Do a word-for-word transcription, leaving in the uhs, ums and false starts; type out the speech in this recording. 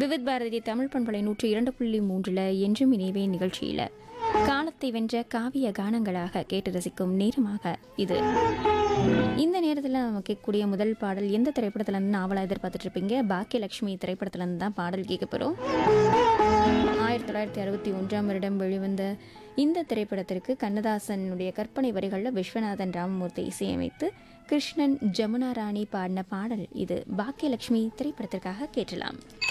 விவித் பாரதி தமிழ் பண்பலை நூற்றி இரண்டு புள்ளி மூன்றில் என்றும் இணைவே நிகழ்ச்சியில் காலத்தை வென்ற காவிய கானங்களாக கேட்டு ரசிக்கும் நேரமாக இது. இந்த நேரத்தில் நம்ம கேட்கக்கூடிய முதல் பாடல் எந்த திரைப்படத்துலேருந்து நாவலாக எதிர்பார்த்துட்டு இருப்பீங்க? பாக்கியலட்சுமி திரைப்படத்துலேருந்து தான் பாடல் கேட்க போகிறோம். ஆயிரத்தி தொள்ளாயிரத்தி அறுபத்தி ஒன்றாம் வருடம் வெளிவந்த இந்த திரைப்படத்திற்கு கண்ணதாசனுடைய கற்பனை வரிகளில் விஸ்வநாதன் ராமமூர்த்தி இசையமைத்து கிருஷ்ணன் ஜமுனா ராணி பாடின பாடல் இது. பாக்கியலட்சுமி திரைப்படத்திற்காக கேட்டலாம்.